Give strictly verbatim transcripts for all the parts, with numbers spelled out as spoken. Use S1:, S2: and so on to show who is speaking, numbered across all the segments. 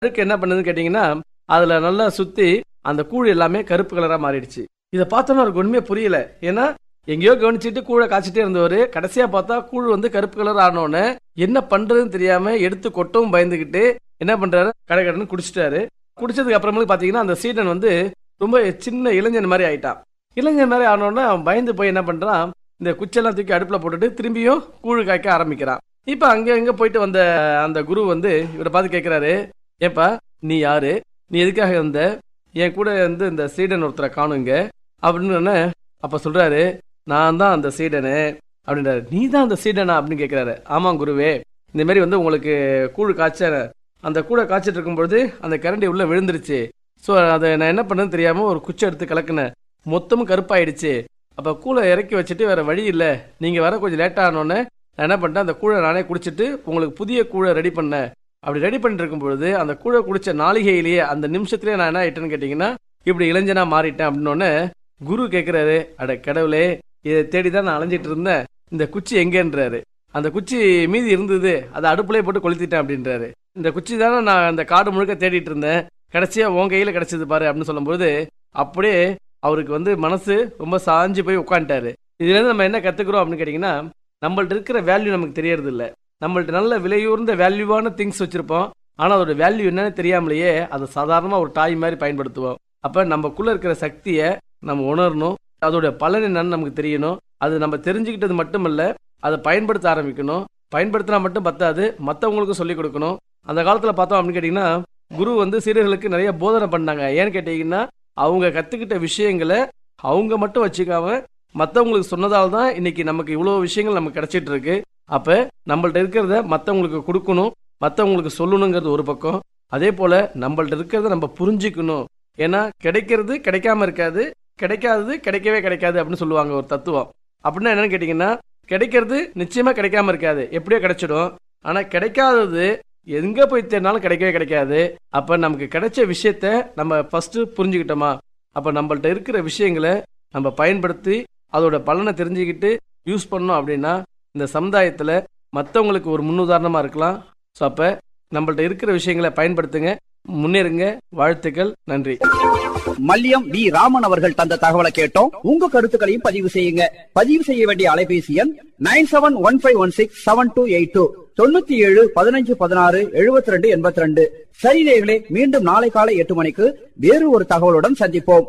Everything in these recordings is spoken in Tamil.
S1: அழுக்கு என்ன பண்ணுதுன்னு கேட்டீங்கன்னா அதுல நல்லா சுத்தி அந்த கூழ் எல்லாமே கருப்பு கலரா மாறிடுச்சு. இதை பார்த்தோன்னா அவருக்கு ஒண்ணுமே புரியல. ஏன்னா எங்கேயோ கவனிச்சுட்டு கூழை காய்ச்சிட்டே இருந்தவர் கடைசியா பார்த்தா கூழ் வந்து கருப்பு கலர் ஆனோன்னு என்ன பண்றதுன்னு தெரியாம எடுத்து கொட்டவும் பயந்துகிட்டு என்ன பண்றாரு, கடை கடைன்னு குடிச்சிட்டாரு. குடிச்சதுக்கு அப்புறமேலுக்கு பாத்தீங்கன்னா அந்த சீடன் வந்து ரொம்ப சின்ன இளைஞன் மாதிரி ஆயிட்டான். இளைஞன் மாதிரி ஆனோன்னா அவன் பயந்து போய் என்ன பண்றான், இந்த குச்செல்லாம் தூக்கி அடுப்புல போட்டுட்டு திரும்பியும் கூழ் காய்க்க ஆரம்பிக்கிறான். இப்ப அங்க எங்க போயிட்டு வந்த அந்த குரு வந்து இவரை பார்த்து கேட்கிறாரு, ஏப்பா நீ யாரு, நீ எதுக்காக வந்த, என் கூட வந்து இந்த சீடன் ஒருத்தரை காணுங்க அப்படின்னு. அப்ப சொல்றாரு, நான் தான் அந்த சீடனு அப்படின்றாரு. நீ தான் அந்த சீடனா அப்படின்னு கேட்கிறாரு. ஆமா குருவே, இந்த மாதிரி வந்து உங்களுக்கு கூழ் காய்ச்ச அந்த கூழை காய்ச்சிட்டு இருக்கும்பொழுது அந்த கரண்டி உள்ள விழுந்துருச்சு. ஸோ அதை நான் என்ன பண்ணேன்னு தெரியாம ஒரு குச்சை எடுத்து கலக்குனேன், மொத்தமும் கருப்பாயிடுச்சு. அப்ப கூழை இறக்கி வச்சுட்டு வேற வழி இல்லை, நீங்க வர கொஞ்சம் லேட்டா ஆனோன்னு நான் என்ன பண்ணிட்டேன், அந்த கூழை நானே குடிச்சிட்டு உங்களுக்கு புதிய கூழை ரெடி பண்ணேன். அப்படி ரெடி பண்ணிட்டு இருக்கும் பொழுது அந்த கூழை குடிச்ச நாளிகையிலேயே அந்த நிமிஷத்துலயே நான் என்ன ஆயிட்டேன்னு கேட்டீங்கன்னா இப்படி இளைஞனா மாறிட்டேன் அப்படின்னு. குரு கேட்கிறாரு, அட கடவுளே, இதை தேடிதான் நான் அலைஞ்சிட்டு இருந்தேன், இந்த குச்சி எங்கன்றாரு. அந்த குச்சி மீதி இருந்தது, அதை அடுப்புலயே போட்டு கொளுத்திட்டேன் அப்படின்றாரு. இந்த குச்சி தானே நான் அந்த காடு முழுக்க தேடிட்டு இருந்தேன், கடைசியா உன் கையில கிடைச்சது பாரு அப்படின்னு சொல்லும்போது அப்படியே அவருக்கு வந்து மனசு ரொம்ப சாஞ்சு போய் உட்காந்துட்டாரு. இதுல இருந்து நம்ம என்ன கத்துக்கிறோம் அப்படின்னு கேட்டீங்கன்னா, நம்மள்ட்ட இருக்கிற வேல்யூ நமக்கு தெரியறது இல்லை. நம்மள்ட்ட நல்ல விலையூர்ந்த வேல்யூவான திங்ஸ் வச்சிருப்போம், ஆனா அதோட வேல்யூ என்னன்னு தெரியாமலேயே அதை சாதாரணமா ஒரு டாய் மாதிரி பயன்படுத்துவோம். அப்ப நமக்குள்ள இருக்கிற சக்தியை நம்ம உணரணும், அதோட பலன் என்னன்னு நமக்கு தெரியணும். அது நம்ம தெரிஞ்சுக்கிட்டது மட்டுமல்ல, அதை பயன்படுத்த ஆரம்பிக்கணும். பயன்படுத்தினா மட்டும் பத்தாது, மற்றவங்களுக்கும் சொல்லிக் கொடுக்கணும். அந்த காலத்துல பார்த்தோம் அப்படின்னு கேட்டீங்கன்னா குரு வந்து சீடர்களுக்கு நிறைய போதனை பண்ணாங்க. ஏன்னு கேட்டீங்கன்னா அவங்க கத்துக்கிட்ட விஷயங்களை அவங்க மட்டும் வச்சுக்காம மற்றவங்களுக்கு சொன்னதால் தான் இன்னைக்கு நமக்கு இவ்வளவு விஷயங்கள் நமக்கு கிடைச்சிட்டு இருக்கு. அப்ப நம்மள்ட்ட இருக்கிறத மற்றவங்களுக்கு கொடுக்கணும், மற்றவங்களுக்கு சொல்லணுங்கிறது ஒரு பக்கம். அதே போல நம்மள்ட்ட இருக்கிறத நம்ம புரிஞ்சுக்கணும். ஏன்னா கிடைக்கிறது கிடைக்காம இருக்காது, கிடைக்காதது கிடைக்கவே கிடைக்காது அப்படின்னு சொல்லுவாங்க ஒரு தத்துவம். அப்படின்னா என்னன்னு கேட்டீங்கன்னா, கிடைக்கிறது நிச்சயமா கிடைக்காம இருக்காது, எப்படியோ கிடைச்சிடும். ஆனா கிடைக்காதது எங்க போய் தேடினாலும் கிடைக்கவே கிடைக்காது. அப்ப நமக்கு கிடைச்ச விஷயத்த நம்ம ஃபர்ஸ்ட் புரிஞ்சுக்கிட்டோமா, அப்ப நம்மள்ட்ட இருக்கிற விஷயங்களை நம்ம பயன்படுத்தி அதோட பலனை தெரிஞ்சுக்கிட்டு யூஸ் பண்ணோம் அப்படின்னா இந்த சமுதாயத்துல மற்றவங்களுக்கு ஒரு முன்னுதாரணமா இருக்கலாம். ஸோ அப்ப நம்மள்ட்ட இருக்கிற விஷயங்களை பயன்படுத்துங்க, முன்னேறுங்க. வாழ்த்துக்கள், நன்றி.
S2: மல்லியம் வி ராமன் அவர்கள் தந்த தகவலை கேட்டோம். உங்க கருத்துக்களையும் பதிவு செய்யுங்க. பதிவு செய்ய வேண்டிய அலைபேசி எண் nine seven one five one six seven two eight two தொண்ணூத்தி ஏழு பதினஞ்சு பதினாறு எழுபத்தி ரெண்டு எண்பத்தி ரெண்டு. சரி நேயர்களே, மீண்டும் நாளை காலை எட்டு மணிக்கு வேறு ஒரு தகவலுடன் சந்திப்போம்.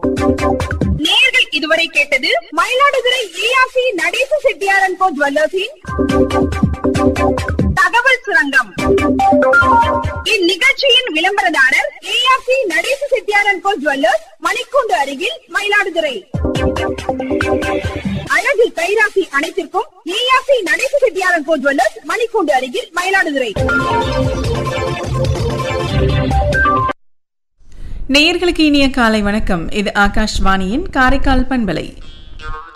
S3: நேயர்கள் இதுவரை கேட்டது மயிலாடுதுறை ஈஆர்சி நடேச செட்டியார் அண்ட் கோ ஜுவல்லர்ஸின் தகவல் சுரங்கம். இந்நிகழ்ச்சியின் விளம்பரதாரர் ARC Natesa Chettiar and go jewellers, மணிக்கூண்டு அருகில், மயிலாடுதுறை. அழகில் கைராசி அனைத்திற்கும் ARC Natesa Chettiar and go jewellers, மணிக்கூண்டு அருகில், மயிலாடுதுறை.
S4: நேயர்களுக்கு இனிய காலை வணக்கம். இது ஆகாஷ்வாணியின் காரைக்கால் பண்பலை.